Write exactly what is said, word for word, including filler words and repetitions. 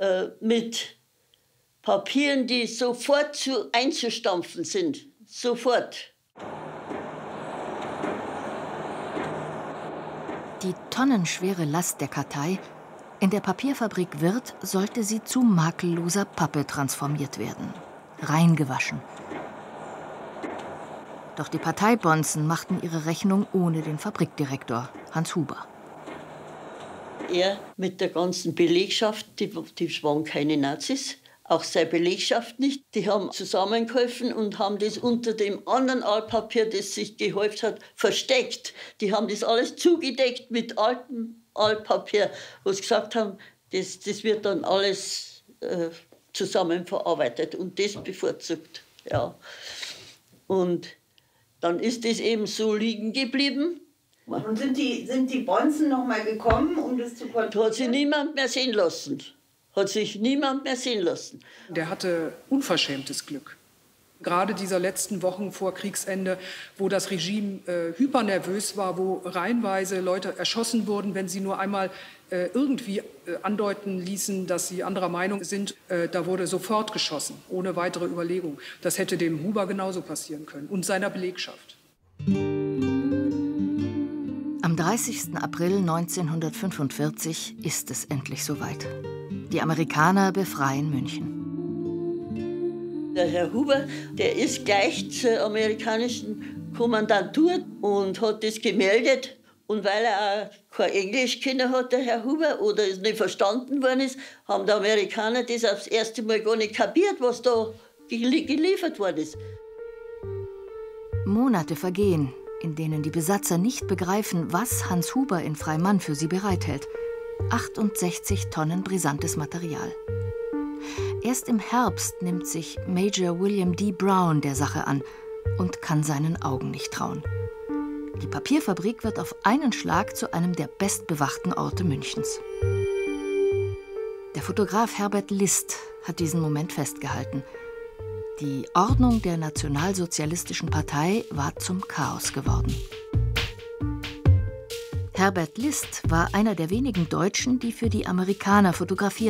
äh, mit Papieren, die sofort zu einzustampfen sind. Sofort. Die tonnenschwere Last der Kartei in der Papierfabrik Wirth sollte sie zu makelloser Pappe transformiert werden, reingewaschen. Doch die Parteibonzen machten ihre Rechnung ohne den Fabrikdirektor, Hans Huber. Er mit der ganzen Belegschaft, die, die waren keine Nazis, auch seine Belegschaft nicht. Die haben zusammengeholfen und haben das unter dem anderen Altpapier, das sich gehäuft hat, versteckt. Die haben das alles zugedeckt mit altem Altpapier, wo sie gesagt haben, das, das wird dann alles äh, zusammen verarbeitet und das bevorzugt. Ja. Und dann ist das eben so liegen geblieben. Und sind die, sind die Bonzen noch mal gekommen, um das zu kontrollieren? Hat sich niemand mehr sehen lassen. Hat sich niemand mehr sehen lassen. Der hatte unverschämtes Glück. Gerade dieser letzten Wochen vor Kriegsende, wo das Regime äh, hypernervös war, wo reihenweise Leute erschossen wurden, wenn sie nur einmal äh, irgendwie äh, andeuten ließen, dass sie anderer Meinung sind, äh, da wurde sofort geschossen, ohne weitere Überlegung. Das hätte dem Huber genauso passieren können und seiner Belegschaft. Am dreißigsten April neunzehnhundertfünfundvierzig ist es endlich soweit. Die Amerikaner befreien München. Der Herr Huber, der ist gleich zur amerikanischen Kommandantur und hat das gemeldet. Und weil er auch kein Englisch kennen hat, der Herr Huber, oder es nicht verstanden worden ist, haben die Amerikaner das aufs erste Mal gar nicht kapiert, was da geliefert worden ist. Monate vergehen, in denen die Besatzer nicht begreifen, was Hans Huber in Freimann für sie bereithält. achtundsechzig Tonnen brisantes Material. Erst im Herbst nimmt sich Major William D. Brown der Sache an und kann seinen Augen nicht trauen. Die Papierfabrik wird auf einen Schlag zu einem der bestbewachten Orte Münchens. Der Fotograf Herbert List hat diesen Moment festgehalten. Die Ordnung der Nationalsozialistischen Partei war zum Chaos geworden. Herbert List war einer der wenigen Deutschen, die für die Amerikaner fotografiert